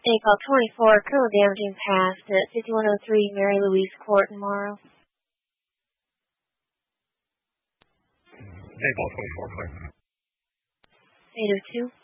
April 24, criminal damaging past at 5103 Mary Louise Court in Morrow. April 24, please. 802.